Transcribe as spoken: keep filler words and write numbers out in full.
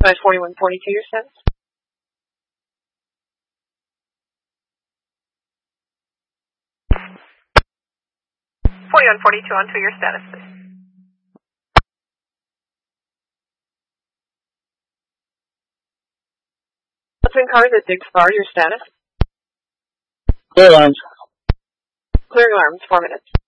Size forty-one forty-two, your status? forty-one forty-two on to your status, please. Twin cars at Diggs Bar, your status? Clear alarms. Clearing alarms, four minutes.